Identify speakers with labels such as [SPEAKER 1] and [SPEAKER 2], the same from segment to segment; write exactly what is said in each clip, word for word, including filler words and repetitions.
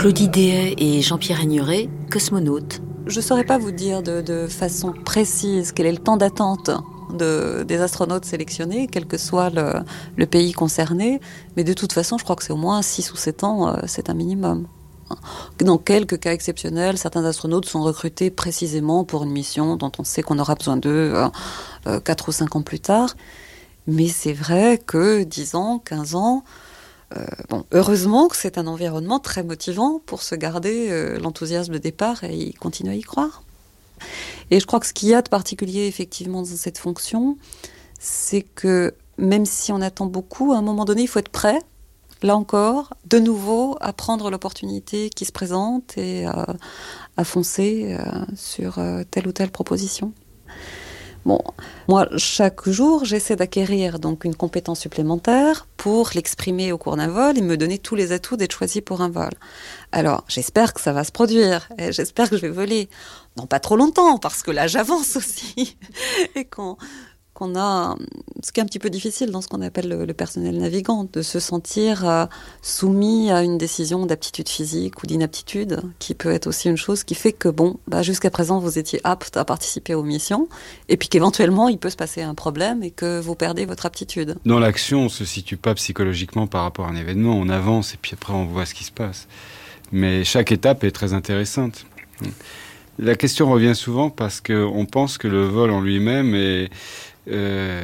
[SPEAKER 1] Claudie Dehaye et Jean-Pierre Agnuret, cosmonautes.
[SPEAKER 2] Je ne saurais pas vous dire de, de façon précise quel est le temps d'attente de, des astronautes sélectionnés, quel que soit le, le pays concerné, mais de toute façon, je crois que c'est au moins six ou sept ans, euh, c'est un minimum. Dans quelques cas exceptionnels, certains astronautes sont recrutés précisément pour une mission dont on sait qu'on aura besoin d'eux euh, euh, quatre ou cinq ans plus tard. Mais c'est vrai que dix ans, quinze ans, euh, bon, heureusement que c'est un environnement très motivant pour se garder euh, l'enthousiasme de départ et y continuer à y croire. Et je crois que ce qu'il y a de particulier effectivement dans cette fonction, c'est que même si on attend beaucoup, à un moment donné, il faut être prêt, là encore, de nouveau, à prendre l'opportunité qui se présente et euh, à foncer euh, sur euh, telle ou telle proposition. Bon, moi, chaque jour, j'essaie d'acquérir donc une compétence supplémentaire pour l'exprimer au cours d'un vol et me donner tous les atouts d'être choisi pour un vol. Alors, j'espère que ça va se produire et j'espère que je vais voler. Non, pas trop longtemps, parce que là, j'avance aussi. Et qu'on, qu'on a, ce qui est un petit peu difficile dans ce qu'on appelle le, le personnel navigant, de se sentir euh, soumis à une décision d'aptitude physique ou d'inaptitude, qui peut être aussi une chose qui fait que, bon, bah, jusqu'à présent, vous étiez apte à participer aux missions, et puis qu'éventuellement, il peut se passer un problème et que vous perdez votre aptitude.
[SPEAKER 3] Dans l'action, on ne se situe pas psychologiquement par rapport à un événement, on avance et puis après, on voit ce qui se passe. Mais chaque étape est très intéressante. La question revient souvent parce qu'on pense que le vol en lui-même est euh,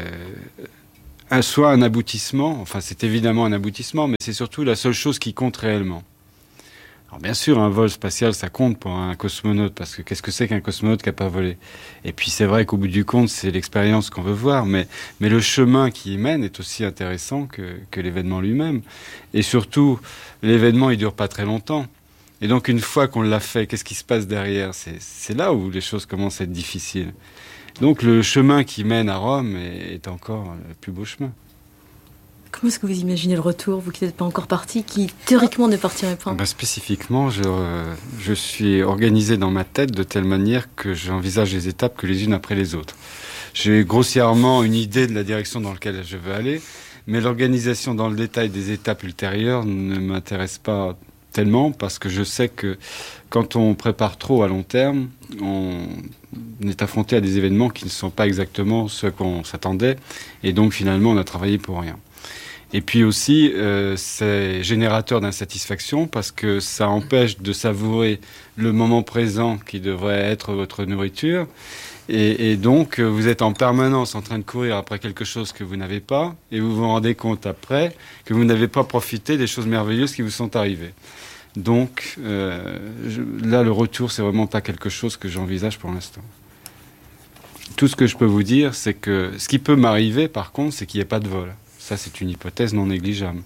[SPEAKER 3] un, soit un aboutissement, enfin c'est évidemment un aboutissement, mais c'est surtout la seule chose qui compte réellement. Alors bien sûr, un vol spatial, ça compte pour un cosmonaute, parce que qu'est-ce que c'est qu'un cosmonaute qui n'a pas volé ? Et puis c'est vrai qu'au bout du compte, c'est l'expérience qu'on veut voir, mais, mais le chemin qui y mène est aussi intéressant que, que l'événement lui-même. Et surtout, l'événement, il ne dure pas très longtemps. Et donc, une fois qu'on l'a fait, qu'est-ce qui se passe derrière ? c'est, c'est là où les choses commencent à être difficiles. Donc, le chemin qui mène à Rome est, est encore le plus beau chemin.
[SPEAKER 4] Comment est-ce que vous imaginez le retour, vous qui n'êtes pas encore parti, qui théoriquement ne partirait pas ?
[SPEAKER 3] Ben, spécifiquement, je, euh, je suis organisé dans ma tête de telle manière que j'envisage les étapes que les unes après les autres. J'ai grossièrement une idée de la direction dans laquelle je veux aller, mais l'organisation dans le détail des étapes ultérieures ne m'intéresse pas tellement, parce que je sais que quand on prépare trop à long terme, on est affronté à des événements qui ne sont pas exactement ceux qu'on s'attendait, et donc finalement on a travaillé pour rien. Et puis aussi, euh, c'est générateur d'insatisfaction, parce que ça empêche de savourer le moment présent qui devrait être votre nourriture, et, et donc vous êtes en permanence en train de courir après quelque chose que vous n'avez pas, et vous vous rendez compte après que vous n'avez pas profité des choses merveilleuses qui vous sont arrivées. Donc euh, je, là, le retour, c'est vraiment pas quelque chose que j'envisage pour l'instant. Tout ce que je peux vous dire, c'est que ce qui peut m'arriver, par contre, c'est qu'il n'y ait pas de vol. Ça, c'est une hypothèse non négligeable.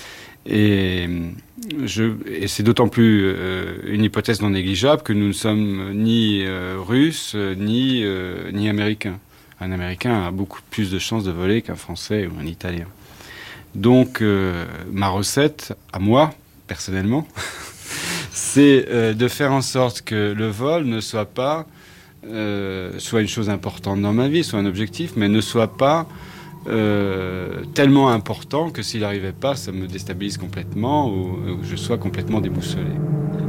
[SPEAKER 3] Et, je, et c'est d'autant plus euh, une hypothèse non négligeable que nous ne sommes ni euh, russes, ni, euh, ni américains. Un Américain a beaucoup plus de chances de voler qu'un Français ou un Italien. Donc, euh, ma recette, à moi, personnellement, c'est euh, de faire en sorte que le vol ne soit pas euh, soit une chose importante dans ma vie, soit un objectif, mais ne soit pas euh, tellement important que s'il n'arrivait pas, ça me déstabilise complètement ou, ou je sois complètement déboussolé.